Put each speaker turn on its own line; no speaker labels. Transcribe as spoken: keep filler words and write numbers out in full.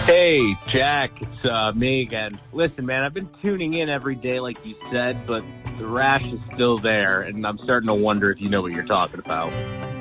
Hey, Jack, it's uh, me again. Listen, man, I've been tuning in every day like you said, but the rash is still there, and I'm starting to wonder if you know what you're talking about.